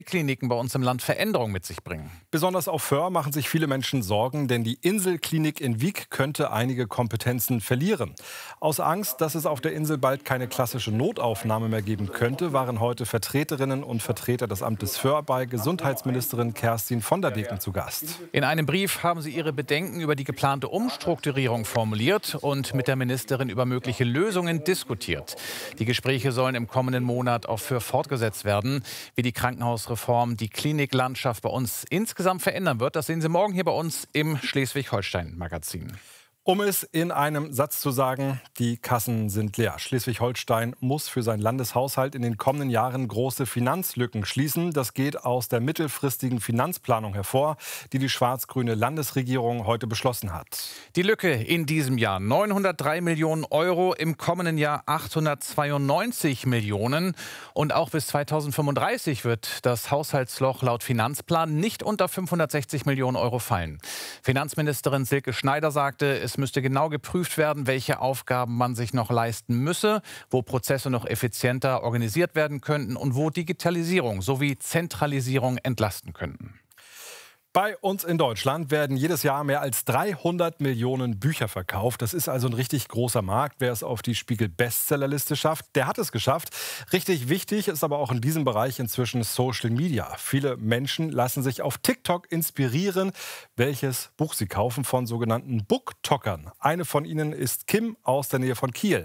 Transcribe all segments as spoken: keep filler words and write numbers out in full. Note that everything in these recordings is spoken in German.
Kliniken bei uns im Land Veränderung mit sich bringen. Besonders auf Föhr machen sich viele Menschen Sorgen, denn die Inselklinik in Wiek könnte einige Kompetenzen verlieren. Aus Angst, dass es auf der Insel bald keine klassische Notaufnahme mehr geben könnte, waren heute Vertreterinnen und Vertreter des Amtes Föhr bei Gesundheitsministerin Kerstin von der Beken zu Gast. In einem Brief haben sie ihre Bedenken über die geplante Umstrukturierung formuliert und mit der Ministerin über mögliche Lösungen diskutiert. Die Gespräche sollen im kommenden Monat auf Föhr fortgesetzt werden. Wie die Krankenhausreform die Kliniklandschaft bei uns insgesamt verändern wird, das sehen Sie morgen hier bei uns im Schleswig-Holstein-Magazin. Um es in einem Satz zu sagen, die Kassen sind leer. Schleswig-Holstein muss für seinen Landeshaushalt in den kommenden Jahren große Finanzlücken schließen. Das geht aus der mittelfristigen Finanzplanung hervor, die die schwarz-grüne Landesregierung heute beschlossen hat. Die Lücke in diesem Jahr neunhundertdrei Millionen Euro, im kommenden Jahr achthundertzweiundneunzig Millionen. Und auch bis zweitausendfünfunddreißig wird das Haushaltsloch laut Finanzplan nicht unter fünfhundertsechzig Millionen Euro fallen. Finanzministerin Silke Schneider sagte, es müsste genau geprüft werden, welche Aufgaben man sich noch leisten müsse, wo Prozesse noch effizienter organisiert werden könnten und wo Digitalisierung sowie Zentralisierung entlasten könnten. Bei uns in Deutschland werden jedes Jahr mehr als dreihundert Millionen Bücher verkauft. Das ist also ein richtig großer Markt. Wer es auf die Spiegel-Bestsellerliste schafft, der hat es geschafft. Richtig wichtig ist aber auch in diesem Bereich inzwischen Social Media. Viele Menschen lassen sich auf TikTok inspirieren, welches Buch sie kaufen von sogenannten Booktockern. Eine von ihnen ist Kim aus der Nähe von Kiel.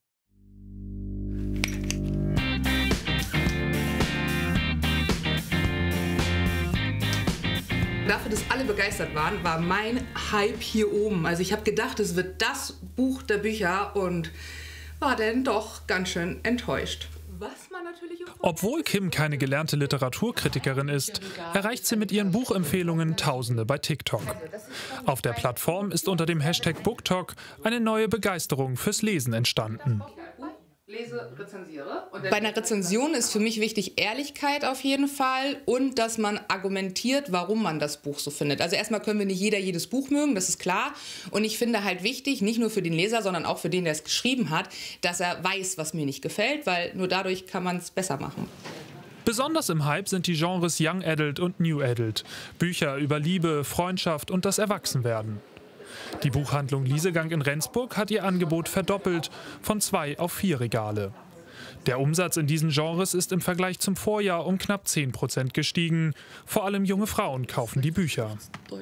Dafür, dass alle begeistert waren, war mein Hype hier oben. Also ich habe gedacht, es wird das Buch der Bücher und war dann doch ganz schön enttäuscht. Was man natürlich Obwohl Kim keine gelernte Literaturkritikerin ist, erreicht sie mit ihren Buchempfehlungen Tausende bei TikTok. Auf der Plattform ist unter dem Hashtag BookTok eine neue Begeisterung fürs Lesen entstanden. Lese, rezensiere. Bei einer Rezension ist für mich wichtig Ehrlichkeit auf jeden Fall und dass man argumentiert, warum man das Buch so findet. Also erstmal können wir nicht jeder jedes Buch mögen, das ist klar. Und ich finde halt wichtig, nicht nur für den Leser, sondern auch für den, der es geschrieben hat, dass er weiß, was mir nicht gefällt, weil nur dadurch kann man es besser machen. Besonders im Hype sind die Genres Young Adult und New Adult. Bücher über Liebe, Freundschaft und das Erwachsenwerden. Die Buchhandlung Liesegang in Rendsburg hat ihr Angebot verdoppelt, von zwei auf vier Regale. Der Umsatz in diesen Genres ist im Vergleich zum Vorjahr um knapp zehn Prozent gestiegen. Vor allem junge Frauen kaufen die Bücher.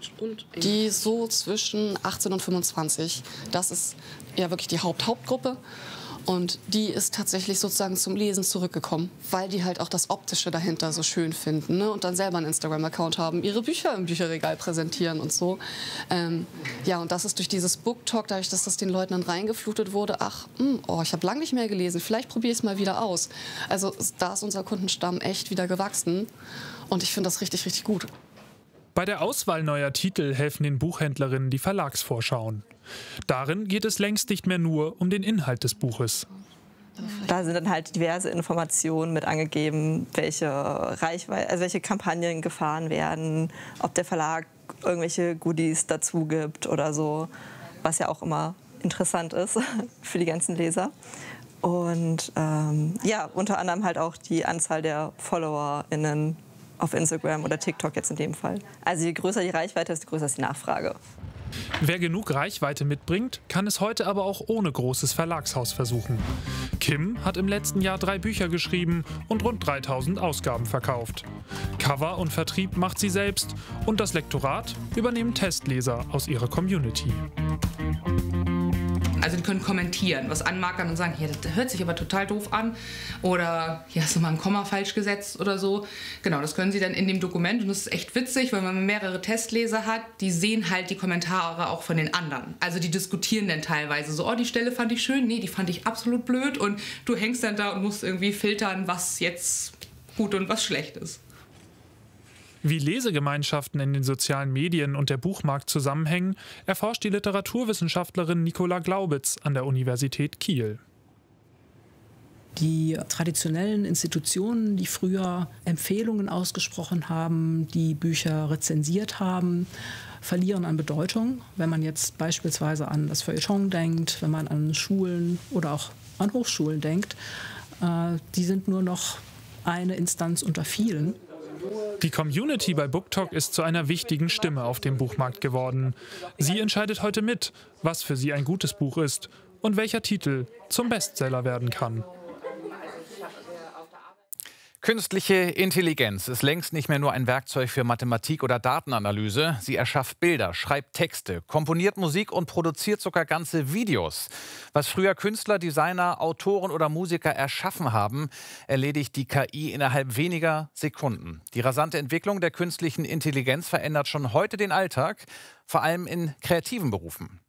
Die so zwischen achtzehn und fünfundzwanzig, das ist ja wirklich die Haupt-Hauptgruppe. Und die ist tatsächlich sozusagen zum Lesen zurückgekommen, weil die halt auch das Optische dahinter so schön finden, ne? Und dann selber einen Instagram-Account haben, ihre Bücher im Bücherregal präsentieren und so. Ähm, ja, und das ist durch dieses BookTok, dadurch, dass das den Leuten dann reingeflutet wurde, ach, mh, oh, ich habe lange nicht mehr gelesen, vielleicht probiere ich es mal wieder aus. Also da ist unser Kundenstamm echt wieder gewachsen und ich finde das richtig, richtig gut. Bei der Auswahl neuer Titel helfen den Buchhändlerinnen die Verlagsvorschauen. Darin geht es längst nicht mehr nur um den Inhalt des Buches. Da sind dann halt diverse Informationen mit angegeben, welche Reichweite, also welche Kampagnen gefahren werden, ob der Verlag irgendwelche Goodies dazu gibt oder so, was ja auch immer interessant ist für die ganzen Leser. Und ähm, ja, unter anderem halt auch die Anzahl der FollowerInnen auf Instagram oder TikTok jetzt in dem Fall. Also je größer die Reichweite, desto größer ist die Nachfrage. Wer genug Reichweite mitbringt, kann es heute aber auch ohne großes Verlagshaus versuchen. Kim hat im letzten Jahr drei Bücher geschrieben und rund dreitausend Ausgaben verkauft. Cover und Vertrieb macht sie selbst und das Lektorat übernehmen Testleser aus ihrer Community. Also die können kommentieren, was anmarkern und sagen, hier, das hört sich aber total doof an oder hier hast du mal ein Komma falsch gesetzt oder so. Genau, das können sie dann in dem Dokument und das ist echt witzig, weil man mehrere Testleser hat, die sehen halt die Kommentare auch von den anderen. Also die diskutieren dann teilweise so, oh, die Stelle fand ich schön, nee, die fand ich absolut blöd und du hängst dann da und musst irgendwie filtern, was jetzt gut und was schlecht ist. Wie Lesegemeinschaften in den sozialen Medien und der Buchmarkt zusammenhängen, erforscht die Literaturwissenschaftlerin Nicola Glaubitz an der Universität Kiel. Die traditionellen Institutionen, die früher Empfehlungen ausgesprochen haben, die Bücher rezensiert haben, verlieren an Bedeutung. Wenn man jetzt beispielsweise an das Feuilleton denkt, wenn man an Schulen oder auch an Hochschulen denkt, äh, die sind nur noch eine Instanz unter vielen. Die Community bei BookTok ist zu einer wichtigen Stimme auf dem Buchmarkt geworden. Sie entscheidet heute mit, was für sie ein gutes Buch ist und welcher Titel zum Bestseller werden kann. Künstliche Intelligenz ist längst nicht mehr nur ein Werkzeug für Mathematik oder Datenanalyse. Sie erschafft Bilder, schreibt Texte, komponiert Musik und produziert sogar ganze Videos. Was früher Künstler, Designer, Autoren oder Musiker erschaffen haben, erledigt die K I innerhalb weniger Sekunden. Die rasante Entwicklung der künstlichen Intelligenz verändert schon heute den Alltag, vor allem in kreativen Berufen.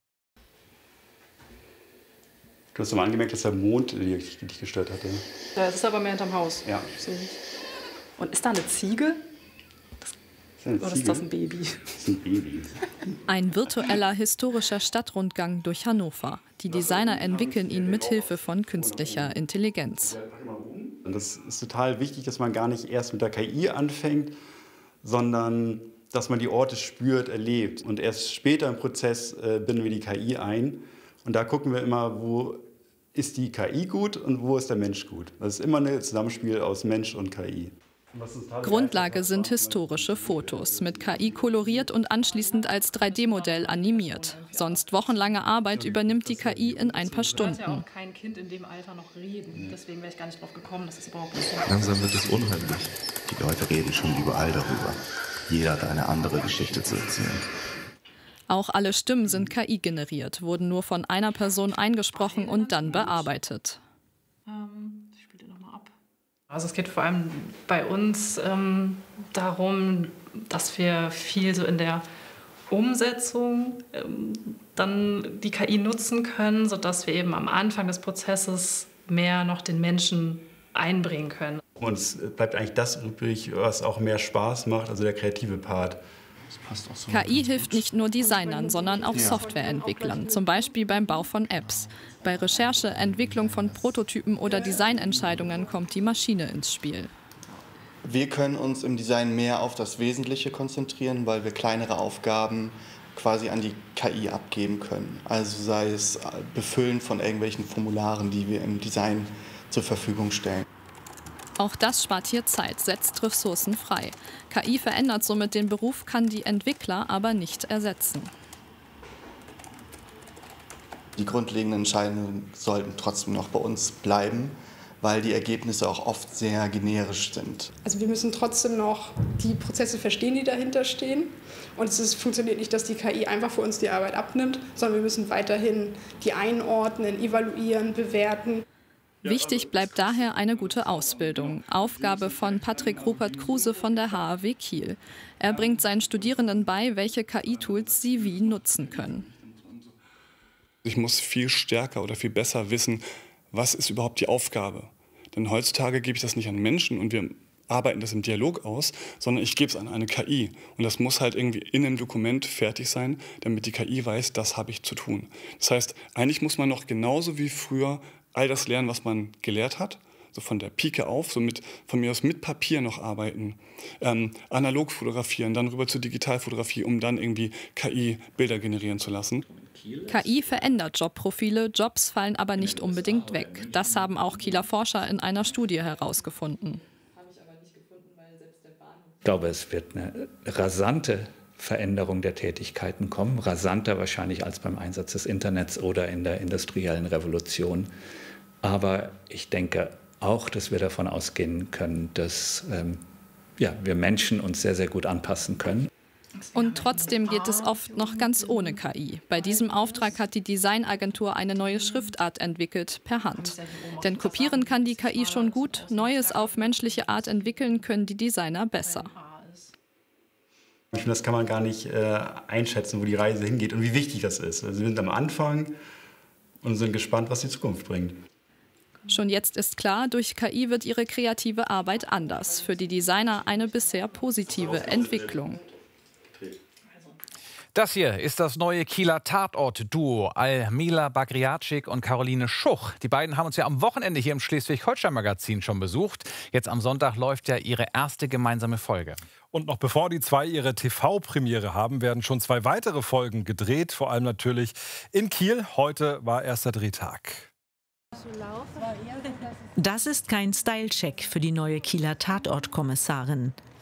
Du hast mal angemerkt, dass der Mond dich gestört hatte. Das ist aber mehr hinterm Haus. Ja. Und ist da eine Ziege? Das ist eine Oder Ziege? ist das ein Baby? Das ist ein Baby. Ein virtueller historischer Stadtrundgang durch Hannover. Die Designer entwickeln ihn mithilfe von künstlicher Intelligenz. Und das ist total wichtig, dass man gar nicht erst mit der K I anfängt, sondern dass man die Orte spürt, erlebt. Und erst später im Prozess äh, binden wir die K I ein. Und da gucken wir immer, wo ist die K I gut und wo ist der Mensch gut. Das ist immer ein Zusammenspiel aus Mensch und K I. Grundlage sind historische Fotos, mit K I koloriert und anschließend als drei D Modell animiert. Sonst wochenlange Arbeit übernimmt die K I in ein paar Stunden. Ja auch kein Kind in dem Alter noch reden. Deswegen wäre ich gar nicht drauf gekommen, dass es überhaupt nicht so ist. Langsam wird es unheimlich. Die Leute reden schon überall darüber. Jeder hat eine andere Geschichte zu erzählen. Auch alle Stimmen sind K I generiert, wurden nur von einer Person eingesprochen und dann bearbeitet. Ähm, ich spiele den nochmal ab. Also es geht vor allem bei uns ähm, darum, dass wir viel so in der Umsetzung ähm, dann die K I nutzen können, sodass wir eben am Anfang des Prozesses mehr noch den Menschen einbringen können. Und es bleibt eigentlich das übrig, was auch mehr Spaß macht, also der kreative Part. K I hilft nicht nur Designern, sondern auch Softwareentwicklern, zum Beispiel beim Bau von Apps. Bei Recherche, Entwicklung von Prototypen oder Designentscheidungen kommt die Maschine ins Spiel. Wir können uns im Design mehr auf das Wesentliche konzentrieren, weil wir kleinere Aufgaben quasi an die K I abgeben können. Also sei es Befüllen von irgendwelchen Formularen, die wir im Design zur Verfügung stellen. Auch das spart hier Zeit, setzt Ressourcen frei. K I verändert somit den Beruf, kann die Entwickler aber nicht ersetzen. Die grundlegenden Entscheidungen sollten trotzdem noch bei uns bleiben, weil die Ergebnisse auch oft sehr generisch sind. Also wir müssen trotzdem noch die Prozesse verstehen, die dahinter stehen. Und es ist, funktioniert nicht, dass die K I einfach für uns die Arbeit abnimmt, sondern wir müssen weiterhin die einordnen, evaluieren, bewerten. Wichtig bleibt daher eine gute Ausbildung. Aufgabe von Patrick Rupert-Kruse von der H A W Kiel. Er bringt seinen Studierenden bei, welche K I-Tools sie wie nutzen können. Ich muss viel stärker oder viel besser wissen, was ist überhaupt die Aufgabe. Denn heutzutage gebe ich das nicht an Menschen und wir arbeiten das im Dialog aus, sondern ich gebe es an eine K I. Und das muss halt irgendwie in einem Dokument fertig sein, damit die K I weiß, das habe ich zu tun. Das heißt, eigentlich muss man noch genauso wie früher all das lernen, was man gelehrt hat, so von der Pike auf, so mit, von mir aus mit Papier noch arbeiten, ähm, analog fotografieren, dann rüber zur Digitalfotografie, um dann irgendwie K I-Bilder generieren zu lassen. K I verändert Jobprofile, Jobs fallen aber nicht unbedingt weg. Das haben auch Kieler Forscher in einer Studie herausgefunden. Ich glaube, es wird eine rasante Veränderung der Tätigkeiten kommen, rasanter wahrscheinlich als beim Einsatz des Internets oder in der industriellen Revolution. Aber ich denke auch, dass wir davon ausgehen können, dass ähm, ja, wir Menschen uns sehr, sehr gut anpassen können. Und trotzdem geht es oft noch ganz ohne K I. Bei diesem Auftrag hat die Designagentur eine neue Schriftart entwickelt, per Hand. Denn kopieren kann die K I schon gut, Neues auf menschliche Art entwickeln können die Designer besser. Ich finde, das kann man gar nicht äh, einschätzen, wo die Reise hingeht und wie wichtig das ist. Also wir sind am Anfang und sind gespannt, was die Zukunft bringt. Schon jetzt ist klar, durch K I wird ihre kreative Arbeit anders. Für die Designer eine bisher positive Entwicklung. Das hier ist das neue Kieler Tatort-Duo Almila Bagriatschik und Caroline Schuch. Die beiden haben uns ja am Wochenende hier im Schleswig-Holstein-Magazin schon besucht. Jetzt am Sonntag läuft ja ihre erste gemeinsame Folge. Und noch bevor die zwei ihre T V-Premiere haben, werden schon zwei weitere Folgen gedreht. Vor allem natürlich in Kiel. Heute war erster Drehtag. Das ist kein Style-Check für die neue Kieler Tatortkommissarin.